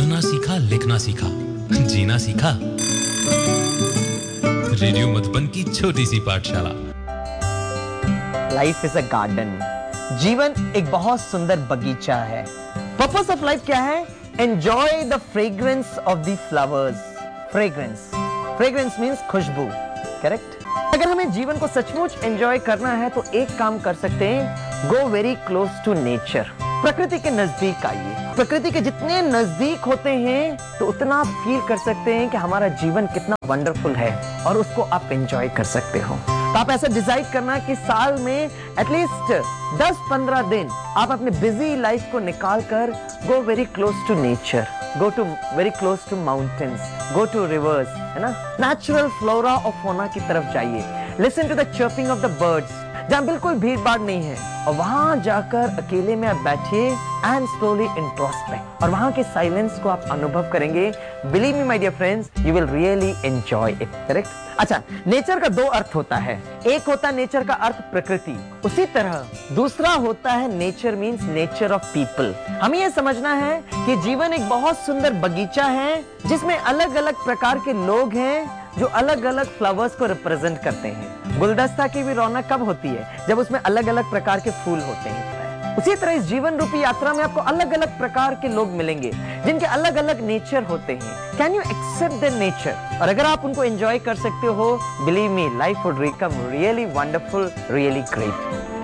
पढ़ना सीखा, लिखना सीखा, जीना सीखा। रेडियो मधुबन की छोटी सी पाठशाला। Life is a garden. जीवन एक बहुत सुंदर बगीचा है। पर्पस ऑफ लाइफ क्या है? Enjoy the fragrance of the flowers. Fragrance means Khushboo, correct? अगर हमें जीवन को सचमुच एंजॉय करना है तो एक काम कर सकते हैं, go very close to nature. प्रकृति के नजदीक आइए। प्रकृति के जितने नजदीक होते हैं तो उतना फील कर सकते हैं कि हमारा जीवन कितना वंडरफुल है और उसको आप एंजॉय कर सकते हो। तो आप ऐसा डिसाइड करना कि साल में एटलीस्ट 10-15 दिन आप अपने बिजी लाइफ को निकाल कर go very close to nature, go to very close to mountains, go to reverse, है ना, नेचुरल फ्लोरा और फौना की तरफ जाइए। Listen to the chirping of the birds, जहां बिल्कुल भीड़ भाड़ नहीं है, और वहां जाकर अकेले में आप बैठिए एंड स्लोली इंट्रोस्पेक्ट, और वहां के साइलेंस को आप अनुभव करेंगे। Believe me my dear friends, you will really enjoy it, correct? अच्छा, नेचर का दो अर्थ होता है। एक होता है नेचर का अर्थ प्रकृति, उसी तरह दूसरा होता है nature means nature of people. हमें यह समझना है कि जीवन एक बहुत सुंदर बगीचा है जिसमें अलग अलग प्रकार के लोग हैं जो अलग अलग फ्लावर्स को रिप्रेजेंट करते हैं। गुलदस्ता की भी रौनक कब होती है? जब उसमें अलग अलग प्रकार के फूल होते हैं। उसी तरह इस जीवन रूपी यात्रा में आपको अलग अलग प्रकार के लोग मिलेंगे जिनके अलग अलग नेचर होते हैं। Can you accept their nature? और अगर आप उनको एंजॉय कर सकते हो, believe me, life would become really wonderful, really great.